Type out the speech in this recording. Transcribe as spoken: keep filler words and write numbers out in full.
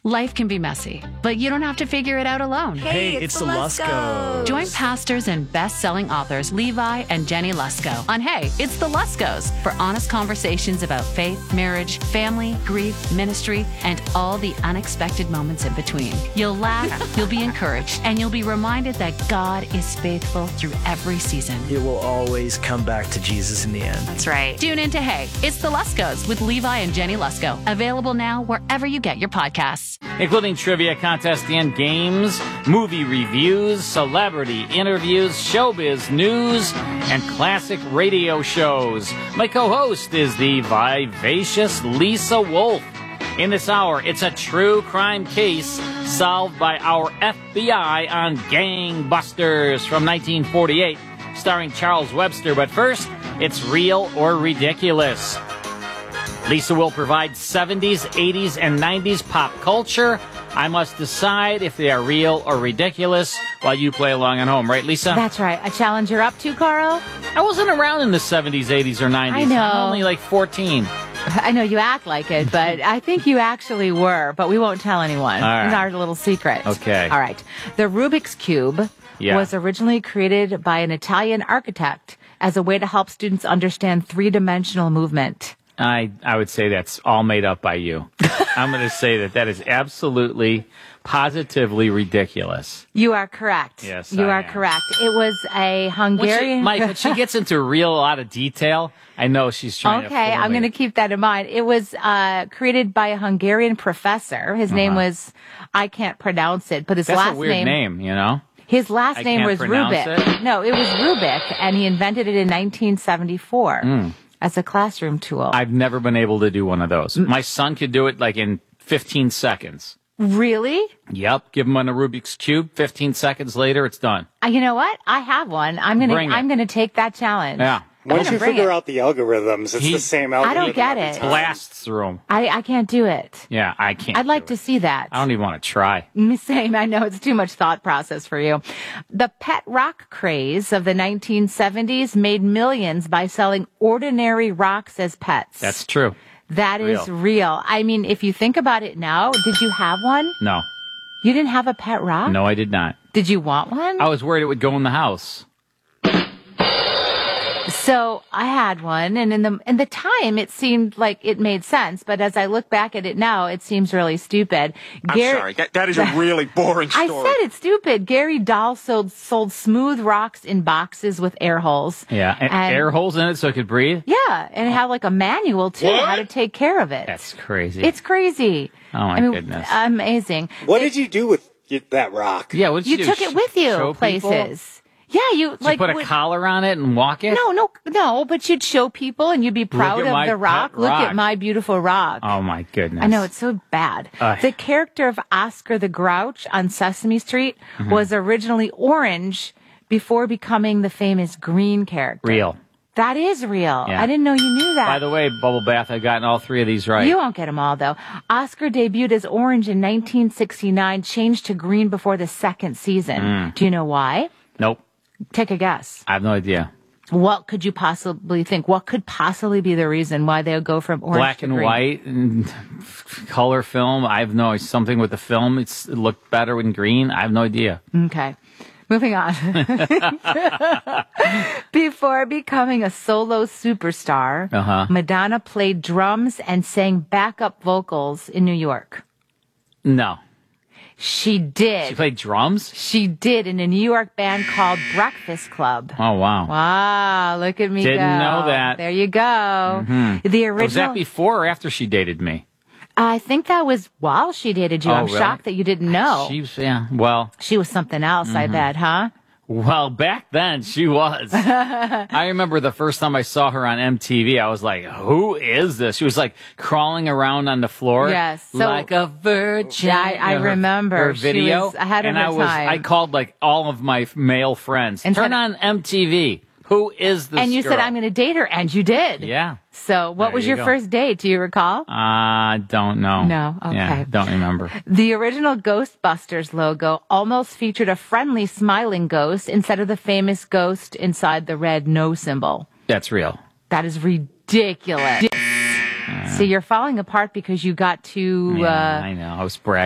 Life can be messy, but you don't have to figure it out alone. Hey, it's, it's the Luskos. Join pastors and best-selling authors Levi and Jenny Lusko on Hey, It's the Luskos for honest conversations about faith, marriage, family, grief, ministry, and all the unexpected moments in between. You'll laugh, you'll be encouraged, and you'll be reminded that God is faithful through every season. It will always come back to Jesus in the end. That's right. Tune in to Hey, It's the Luskos with Levi and Jenny Lusko. Available now wherever you get your podcasts. Including trivia contests and games, movie reviews, celebrity interviews, showbiz news, and classic radio shows. My co-host is the vivacious Lisa Wolf. In this hour, it's a true crime case solved by our F B I on Gangbusters from nineteen forty-eight, starring Charles Webster. But first, it's Real or Ridiculous. Lisa will provide seventies, eighties, and nineties pop culture. I must decide if they are real or ridiculous while you play along at home. Right, Lisa? That's right. A challenge you're up to, Carl? I wasn't around in the seventies, eighties, or nineties. I know. I'm only like fourteen. I know you act like it, but I think you actually were, but we won't tell anyone. All right. It's our little secret. Okay. All right. The Rubik's Cube Yeah. was originally created by an Italian architect as a way to help students understand three-dimensional movement. I I would say that's all made up by you. I'm going to say that that is absolutely, positively ridiculous. You are correct. Yes, You I are am. correct. It was a Hungarian... When she, Mike, when she gets into real a lot of detail, I know she's trying to Okay, fool I'm me. going to keep that in mind. It was uh, created by a Hungarian professor. His name Uh-huh. was, I can't pronounce it, but his That's last a weird name. name, you know? his last I name can't was pronounce Rubik. it? No, it was Rubik, and he invented it in nineteen seventy-four as a classroom tool. I've never been able to do one of those. My son could do it like in fifteen seconds. Really? Yep, give him on a Rubik's Cube. fifteen seconds later, it's done. Uh, you know what? I have one. I'm gonna Bring it. I'm gonna take that challenge. Yeah. I'm Once gonna you bring figure it. out the algorithms, it's He- the same I algorithm. don't get every it. time. Blasts through them. I I can't do it. Yeah, I can't. I'd like do to it. see that. I don't even want to try. Same. I know it's too much thought process for you. The pet rock craze of the nineteen seventies made millions by selling ordinary rocks as pets. That's true. That is real. real. I mean, if you think about it now, did you have one? No. You didn't have a pet rock? No, I did not. Did you want one? I was worried it would go in the house. So I had one, and in the in the time it seemed like it made sense, but as I look back at it now, it seems really stupid. I'm Gar- sorry. That, that is a really boring story. I said it's stupid. Gary Dahl sold sold smooth rocks in boxes with air holes. Yeah, and, And- air holes in it so it could breathe. Yeah, and it had like a manual too, What? how to take care of it. That's crazy. It's crazy. Oh, my I mean, goodness. Amazing. What did you do with y- that rock? yeah. What did You you, do? took it with Show you people? places. Yeah, you Did like you put a would- collar on it and walk it? No, no, no, but you'd show people and you'd be proud at of my the rock. pet Look rock. at my beautiful rock. Oh my goodness. I know, it's so bad. Ugh. The character of Oscar the Grouch on Sesame Street Mm-hmm. was originally orange before becoming the famous green character. real. That is real. Yeah. I didn't know you knew that. By the way, Bubble Bath, I've gotten all three of these right. You won't get them all, though. Oscar debuted as orange in nineteen sixty-nine, changed to green before the second season. Mm. Do you know why? Nope. Take a guess. I have no idea. What could you possibly think? What could possibly be the reason why they would go from orange Black to and green? white and color film. I have no something with the film. It's, it looked better in green. I have no idea. Okay. Moving on. Before becoming a solo superstar, Uh-huh. Madonna played drums and sang backup vocals in New York. No. She did. She played drums? She did in a New York band called Breakfast Club. Oh, wow. Wow, look at me Didn't go. know that. There you go. The original. Was that before or after she dated me? I think that was while she dated you. Oh, I'm really? shocked that you didn't know. She was, yeah, well, She was something else, I bet, huh? well, back then she was. I remember the first time I saw her on M T V, I was like, who is this? She was like crawling around on the floor. Yes, so- like a virgin. Yeah, I- I You know, her- remember. Her She video. was ahead of and her I was, time. I called like all of my male friends. And Turn said- on M T V. Who is this And you girl? said, I'm going to date her, and you did. Yeah. So what There was you your go. first date? Do you recall? I don't know. No, Yeah, okay. don't remember. The original Ghostbusters logo almost featured a friendly, smiling ghost instead of the famous ghost inside the red no symbol. That's real. That is ridiculous. See, you're falling apart because you got too... Yeah, uh, I know. I was bragging.